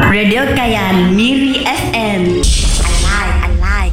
Radio Kayan Miri FM. Alai.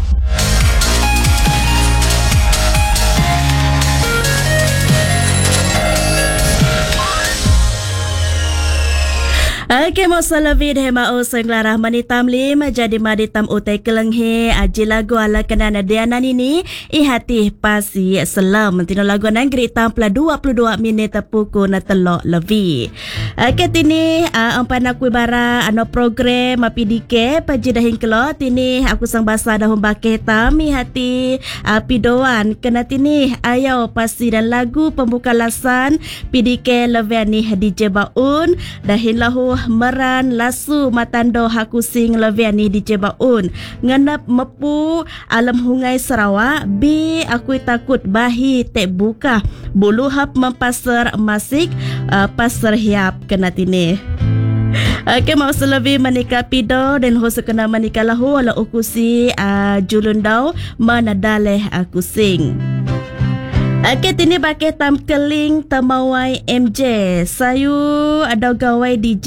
Okey, masalah video mau senglarah manitam lim jadi maditam utai kelenghe aji lagu ala kenana diana nini ihati pasi selam tino lagu nanggri tampla 22 minit puku na telok lebih. Okey tini ampan aku bara ano program PDK paji dahin kelo tini aku sang basa dahum baketam ihati pidoan kena tini ayo pasi dan lagu pembuka lasan PDK leviani DJ Baun dahin lahu meran lasu matando hakusing leviani DJ Baun nganap mepu alam hungai Sarawak bi aku takut bahi tek buka bulu hap mempasar masik pasar hiap kena tini. Okey, mau selebih menikah pido dan hosu kena menikah lahu ala ukusi julundau manadaleh akusing. Okey, tini pakai tam keling temawai MJ. Sayu ada gawai DJ,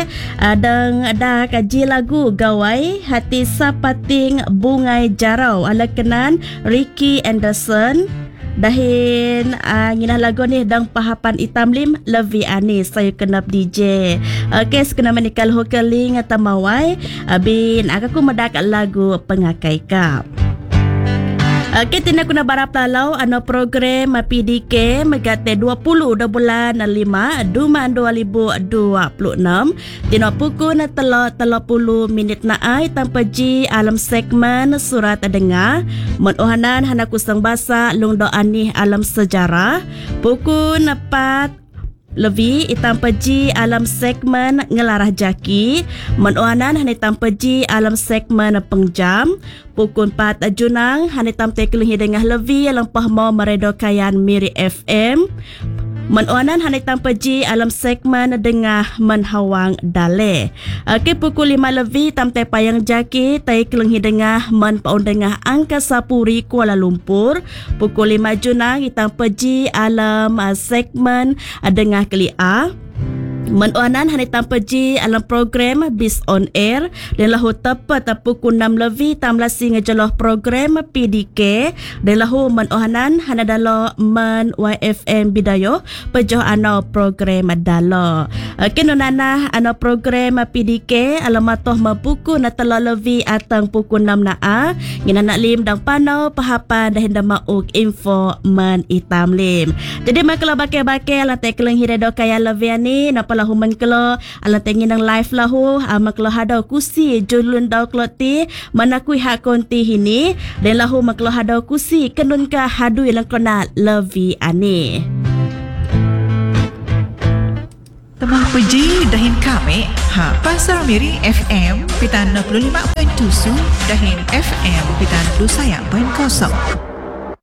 ada kaji lagu gawai hati sapating bungai jarau ala kenan Ricky Anderson. Dahin nginah lagu ni dang pahapan itam lim levi ani saya kenap DJ. Okey, sekena menikal ho keling temawai bin aku medak lagu pengakai kap. Okey, tina kuna barap lalau ano program PDK megate 20 bulan 5 Duman 2026 tina pukul na 30 minit na ay tanpa ji alam segmen surat dengar menohanan hana kusang basa lungdo ani alam sejarah pukul 4 lebih itam peji alam segmen ngelarah jaki menohanan hanitam peji alam segmen pengjam pukul 4 junang hanitam tekluhi dengan lebih alam pahmo meredo kayan Miri FM menohanan hanitam peji alam segmen dengah menhawang dale. Okey, pukul 5 lebih tam te payang jaki tekluhi dengah menpaun dengah Angkasa Puri Kuala Lumpur pukul 5 junang itam peji alam segmen dengah keli A menohanan hanitam peji alam program Bis on Air dan lahu tepat pukul 6 lebih tamlah singa jeloh program PDK dan lahu menohanan hanadalo men YFM Bidayo pejoh ano program dalo. Okey, nonana ano program PDK alamatoh mapuku na telo lebih atang pukul 6 na ngina nak lim dang panau pahapan dah hendak mauk info men itam lim. Jadi makala bakai-bakai ala tekeleng hiredo kaya leviani na pala human kelo ala tengin nang live lahu maklo hadau kusi julun dau kloti manakui hak konti hini dan lahu maklo hadau kusi kenun ka hadu ilang kona levi ani. Temah puji dahin kami Pasar Miri FM Pitan 65.7 dahin FM Pitan 2.0